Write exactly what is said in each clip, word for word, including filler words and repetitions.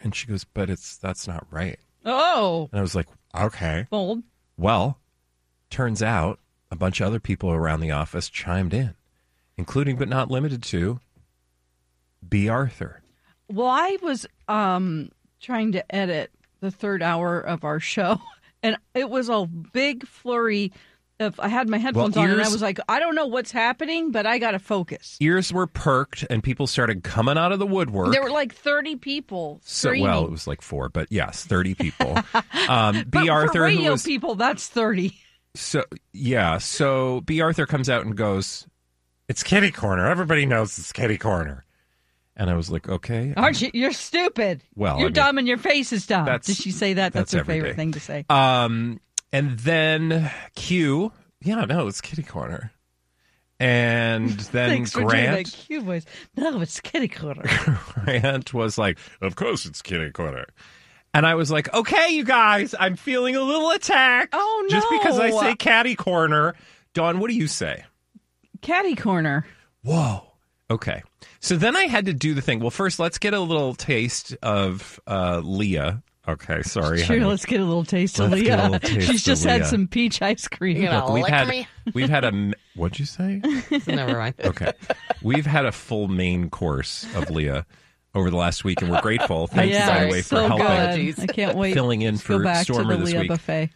And she goes, but it's that's not right. Oh. And I was like, okay. Bold. Well, turns out a bunch of other people around the office chimed in, including but not limited to B. Arthur. Well, I was um, trying to edit the third hour of our show, and it was a big flurry of, I had my headphones well, on, ears, and I was like, I don't know what's happening, but I got to focus. Ears were perked, and people started coming out of the woodwork. There were like thirty people So, screaming. well, it was like four, but yes, thirty people. um, B. But Arthur, for radio who was, people, that's thirty. So, yeah, so B. Arthur comes out and goes, it's Kitty Corner. Everybody knows it's Kitty Corner. And I was like, okay. Aren't you? You're stupid. Well, You're I mean, dumb and your face is dumb. that's- Did she say that? That's, that's her every favorite day. thing to say. Um, and then Q, yeah, no, it's Kitty Corner. And then Thanks for doing that Grant, cute voice. No, it's Kitty Corner. Grant was like, of course it's Kitty Corner. And I was like, okay, you guys, I'm feeling a little attacked. Oh, Just because I no. say Catty Corner. Dawn, what do you say? Catty Corner. Whoa. Okay. So then I had to do the thing. Well, first, let's get a little taste of uh, Leah. Okay, sorry. Sure, honey. let's get a little taste of Let's get a Leah. little taste She's of just had Leah. some peach ice cream. You know, Look, we've lick had me. we've had a what'd you say? Never mind. Okay, we've had a full main course of Leah over the last week, and we're grateful. Thanks, yeah, by the way, so for helping good. I can't wait. filling in Let's for go back Stormer to the this Leah week. buffet.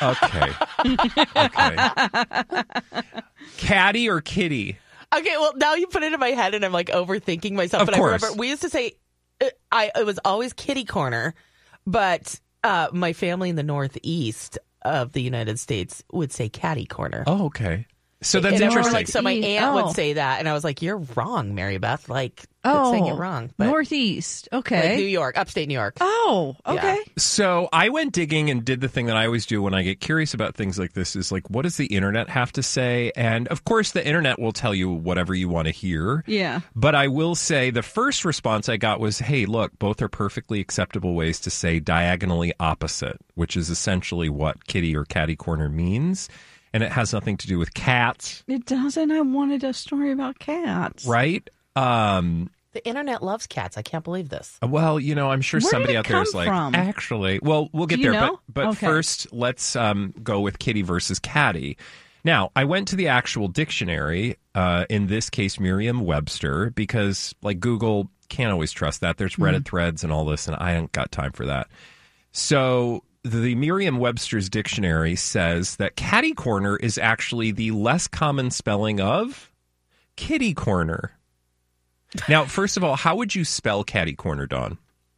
Okay. Okay. Catty or Kitty? Okay, well, now you put it in my head, and I'm like overthinking myself. Of but course. I remember we used to say, uh, I it was always Kitty Corner, but uh, my family in the Northeast of the United States would say Catty Corner. Oh, okay. So that's And I remember, interesting. like, so my aunt Oh. would say that, and I was like, "You're wrong, Mary Beth. Like, Oh, it's saying it wrong." But, Northeast. like Okay. New York, upstate New York. Oh, okay. So I went digging and did the thing that I always do when I get curious about things like this is like, what does the internet have to say? And of course, the internet will tell you whatever you want to hear. Yeah. But I will say the first response I got was, hey, look, both are perfectly acceptable ways to say diagonally opposite, which is essentially what kitty or catty corner means. And it has nothing to do with cats, It doesn't. I wanted a story about cats. right? Um, The internet loves cats. I can't believe this. Well, you know, I'm sure Where did somebody it out there is come like, from? actually, well, we'll get Do you there. know? But, but Okay. first, let's um, go with kitty versus catty. Now, I went to the actual dictionary, uh, in this case, Merriam-Webster, because like Google can't always trust that. There's Reddit threads and all this, and I ain't got time for that. So the Merriam-Webster's dictionary says that catty corner is actually the less common spelling of kitty corner. Now, first of all, how would you spell catty corner, Dawn?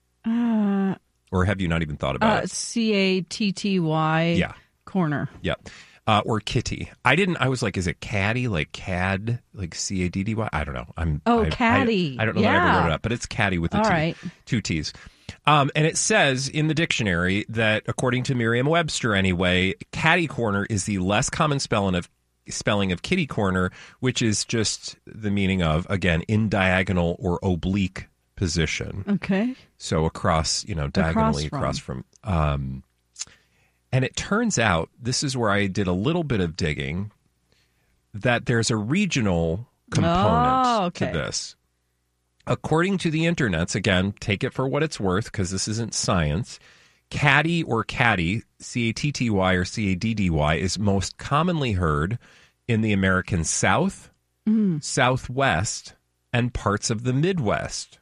Uh, Or have you not even thought about uh, it? C A T T Y Yeah. corner. Yeah. Uh, or kitty. I didn't, I was like, is it caddy? Like cad? Like C A D D Y? I don't know. I'm. Oh, I, caddy. I, I don't know that I ever Yeah. wrote it up, but it's caddy with a All T. right. Two T's. Um, and it says in the dictionary that, according to Merriam-Webster anyway, catty corner is the less common spelling of spelling of kitty corner, which is just the meaning of, again, in diagonal or oblique position. Okay. So across, you know, diagonally across from. Um, and it turns out, this is where I did a little bit of digging, that there's a regional component Oh, okay. to this. According to the internets, again, take it for what it's worth because this isn't science, catty or catty, C A T T Y or C A D D Y, is most commonly heard in the American South, Mm. Southwest, and parts of the Midwest.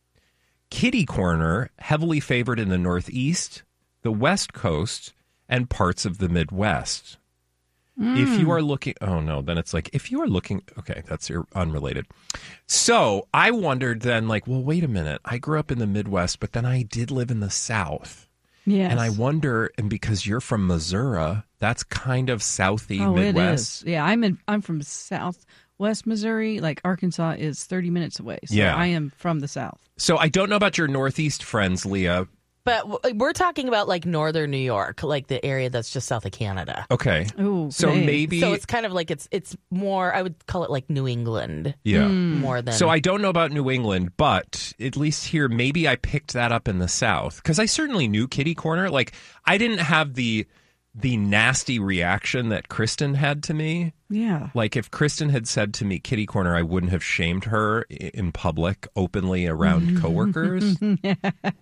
Kitty corner, heavily favored in the Northeast, the West Coast, and parts of the Midwest. If you are looking, oh no, then it's like, if you are looking, okay, that's ir- unrelated. So I wondered then, like, well, wait a minute. I grew up in the Midwest, but then I did live in the South. Yes. And I wonder, and because you're from Missouri, that's kind of Southy oh, Midwest. it is. Yeah, I'm in. I'm from Southwest Missouri. Like Arkansas is thirty minutes away. So Yeah. I am from the South. So I don't know about your Northeast friends, Leah. But w- we're talking about like northern New York, like the area that's just south of Canada. Okay. Ooh, So okay. maybe. So it's kind of like it's it's more. I would call it like New England yeah. more than. So I don't know about New England, but at least here, maybe I picked that up in the South because I certainly knew kitty corner. Like I didn't have the the nasty reaction that Kristen had to me. Yeah. Like if Kristen had said to me kitty corner, I wouldn't have shamed her i- in public openly around coworkers.